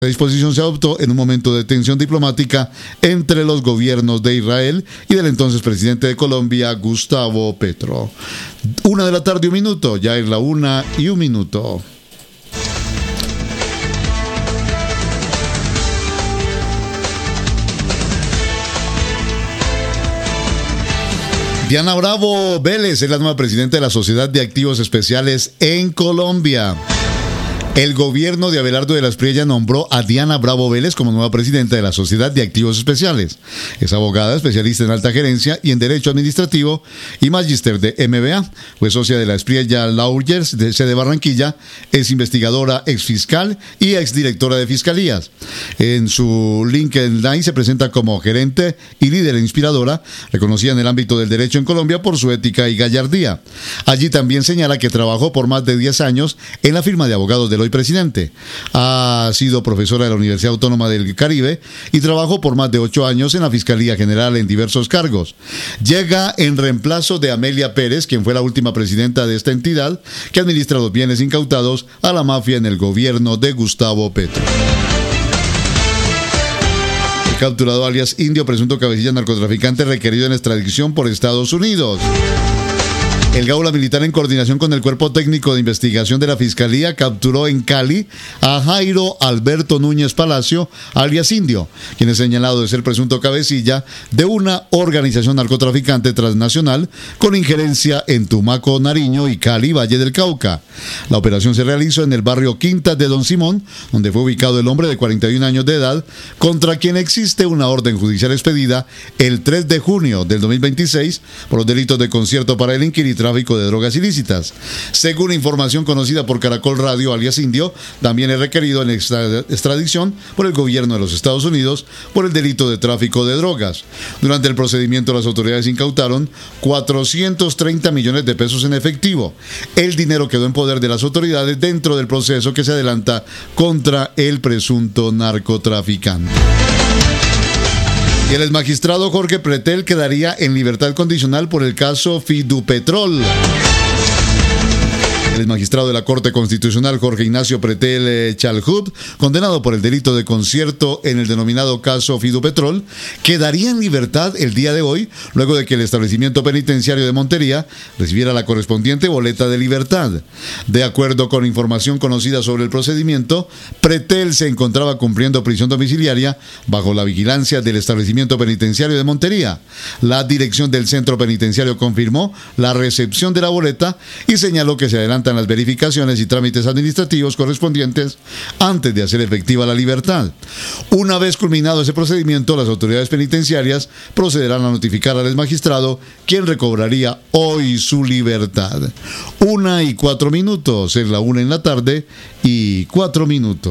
La disposición se adoptó en un momento de tensión diplomática entre los gobiernos de Israel y del entonces presidente de Colombia, Gustavo Petro. 1:01 PM, ya es la 1:01 PM. Diana Bravo Vélez es la nueva presidenta de la Sociedad de Activos Especiales en Colombia. El gobierno de Abelardo de la Espriella nombró a Diana Bravo Vélez como nueva presidenta de la Sociedad de Activos Especiales. Es abogada, especialista en alta gerencia y en Derecho Administrativo y magíster de MBA. Fue socia de la Espriella Lawyers de sede Barranquilla. Es investigadora, exfiscal y exdirectora de fiscalías. En su LinkedIn se presenta como gerente y líder inspiradora, reconocida en el ámbito del derecho en Colombia por su ética y gallardía. Allí también señala que trabajó por más de 10 años en la firma de abogados del hoy presidente. Ha sido profesora de la Universidad Autónoma del Caribe y trabajó por más de 8 años en la Fiscalía General en diversos cargos. Llega en reemplazo de Amelia Pérez, quien fue la última presidenta de esta entidad, que administra los bienes incautados a la mafia en el gobierno de Gustavo Petro. El capturado alias Indio, presunto cabecilla narcotraficante, requerido en extradición por Estados Unidos. El Gaula Militar, en coordinación con el Cuerpo Técnico de Investigación de la Fiscalía, capturó en Cali a Jairo Alberto Núñez Palacio, alias Indio, quien es señalado de ser presunto cabecilla de una organización narcotraficante transnacional con injerencia en Tumaco, Nariño y Cali, Valle del Cauca. La operación se realizó en el barrio Quintas de Don Simón, donde fue ubicado el hombre de 41 años de edad, contra quien existe una orden judicial expedida el 3 de junio del 2026 por los delitos de concierto para delinquir y tráfico de drogas ilícitas. Según información conocida por Caracol Radio, alias Indio, también es requerido en extradición por el gobierno de los Estados Unidos por el delito de tráfico de drogas. Durante el procedimiento, las autoridades incautaron 430 millones de pesos en efectivo. El dinero quedó en poder de las autoridades dentro del proceso que se adelanta contra el presunto narcotraficante. Y el exmagistrado Jorge Pretel quedaría en libertad condicional por el caso Fidupetrol. El exmagistrado de la Corte Constitucional, Jorge Ignacio Pretel Chalhut, condenado por el delito de concierto en el denominado caso Fidupetrol, quedaría en libertad el día de hoy, luego de que el establecimiento penitenciario de Montería recibiera la correspondiente boleta de libertad. De acuerdo con información conocida sobre el procedimiento, Pretel se encontraba cumpliendo prisión domiciliaria bajo la vigilancia del establecimiento penitenciario de Montería. La dirección del centro penitenciario confirmó la recepción de la boleta y señaló que se adelantan las verificaciones y trámites administrativos correspondientes antes de hacer efectiva la libertad. Una vez culminado ese procedimiento, las autoridades penitenciarias procederán a notificar al exmagistrado, quien recobraría hoy su libertad. 1:04 PM, es la 1:04 PM.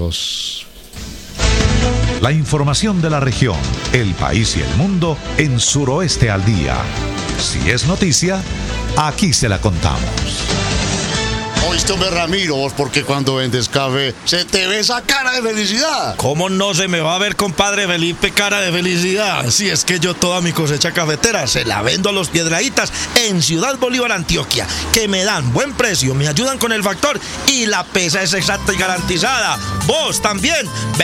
La información de la región, el país y el mundo en Suroeste al Día. Si es noticia, aquí se la contamos. Oíste, hombre, Ramiro, vos, porque cuando vendes café se te ve esa cara de felicidad. ¿Cómo no se me va a ver, compadre Felipe, cara de felicidad? Si es que yo toda mi cosecha cafetera se la vendo a los Piedraítas en Ciudad Bolívar, Antioquia, que me dan buen precio, me ayudan con el factor y la pesa es exacta y garantizada. Vos también